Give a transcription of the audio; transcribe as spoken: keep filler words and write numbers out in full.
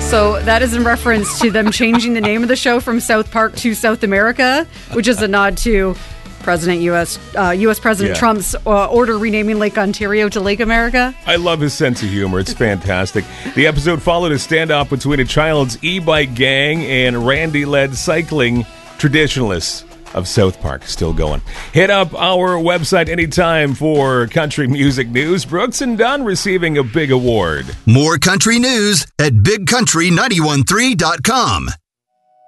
So that is in reference to them changing the name of the show from South Park to South America, which is a nod to President U S Uh, U S President Yeah. Trump's uh, order renaming Lake Ontario to Lake America. I love his sense of humor. It's fantastic. The episode followed a standoff between a child's e-bike gang and Randy-led cycling traditionalists of South Park. Still going. Hit up our website anytime for country music news. Brooks and Dunn receiving a big award. More country news at big country nine one three dot com.